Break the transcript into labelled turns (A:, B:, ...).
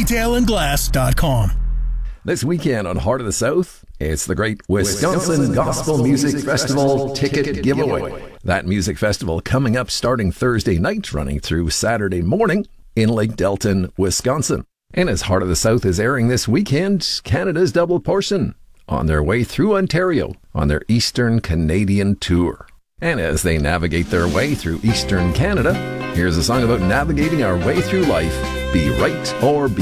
A: DetailAndGlass.com.
B: This weekend on Heart of the South, it's the Great Wisconsin Gospel Music Festival Ticket Giveaway. That music festival coming up starting Thursday night, running through Saturday morning in Lake Delton, Wisconsin. And as Heart of the South is airing this weekend, Canada's Double Portion on their way through Ontario on their Eastern Canadian tour. And as they navigate their way through Eastern Canada, here's a song about navigating our way through life, Be Right or Be